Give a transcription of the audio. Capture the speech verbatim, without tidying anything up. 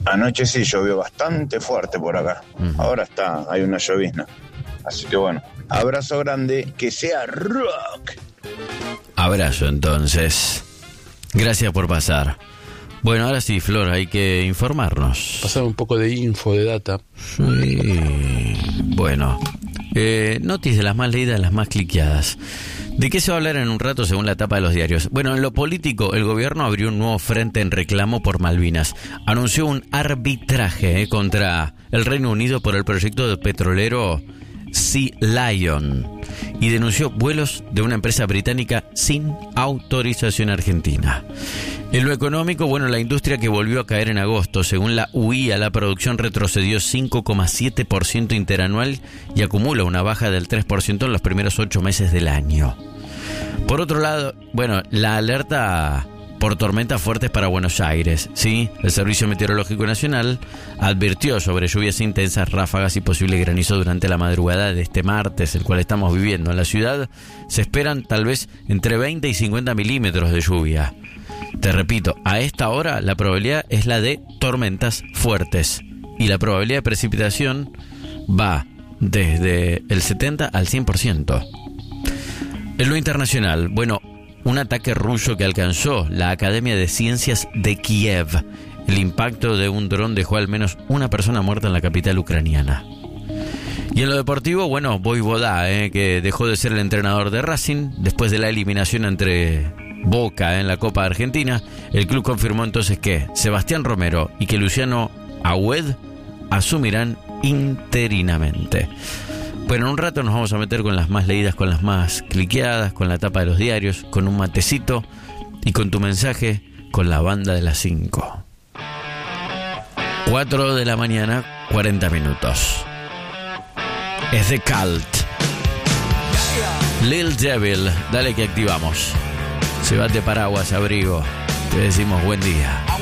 Anoche sí llovió bastante fuerte por acá. Uh-huh. Ahora está, hay una llovizna. Así que bueno, abrazo grande, que sea rock. Abrazo entonces. Gracias por pasar. Bueno, ahora sí, Flor, hay que informarnos. Pasar un poco de info, de data. Sí. Bueno, eh, notis de las más leídas, las más cliqueadas. ¿De qué se va a hablar en un rato según la tapa de los diarios? Bueno, en lo político, el gobierno abrió un nuevo frente en reclamo por Malvinas. Anunció un arbitraje eh, contra el Reino Unido por el proyecto de petrolero Sea Lion y denunció vuelos de una empresa británica sin autorización argentina. En lo económico, bueno, la industria que volvió a caer en agosto, según la U I A, la producción retrocedió cinco coma siete por ciento interanual y acumula una baja del tres por ciento en los primeros ocho meses del año. Por otro lado, bueno, la alerta por tormentas fuertes para Buenos Aires, ¿sí? El Servicio Meteorológico Nacional advirtió sobre lluvias intensas, ráfagas y posible granizo durante la madrugada de este martes, el cual estamos viviendo. En la ciudad se esperan tal vez entre veinte y cincuenta milímetros de lluvia. Te repito, a esta hora la probabilidad es la de tormentas fuertes y la probabilidad de precipitación va desde el setenta al cien por ciento. En lo internacional, bueno, un ataque ruso que alcanzó la Academia de Ciencias de Kiev. El impacto de un dron dejó al menos una persona muerta en la capital ucraniana. Y en lo deportivo, bueno, Voivodá, eh, que dejó de ser el entrenador de Racing después de la eliminación entre Boca en la Copa Argentina. El club confirmó entonces que Sebastián Romero y que Luciano Agüed asumirán interinamente. Bueno, en un rato nos vamos a meter con las más leídas, con las más cliqueadas, con la tapa de los diarios, con un matecito y con tu mensaje con la banda de las cinco. cuatro de la mañana, cuarenta minutos. Es The Cult. Lil Devil, dale que activamos. Se va de paraguas, abrigo. Te decimos buen día.